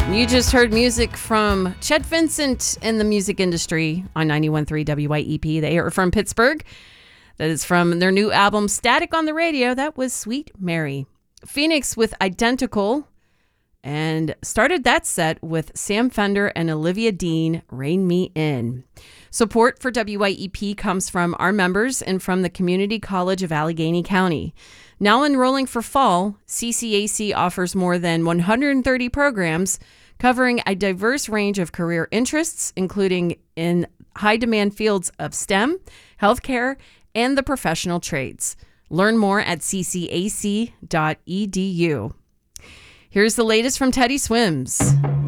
You just heard music from Chet Vincent in the music industry on 91.3 WYEP. They are from Pittsburgh. That is from their new album, Static on the Radio. That was Sweet Mary. Phoenix with Identical, and started that set with Sam Fender and Olivia Dean, Rein Me In. Support for WYEP comes from our members and from the Community College of Allegheny County. Now enrolling for fall, CCAC offers more than 130 programs covering a diverse range of career interests, including in high-demand fields of STEM, healthcare, and the professional trades. Learn more at ccac.edu. Here's the latest from Teddy Swims.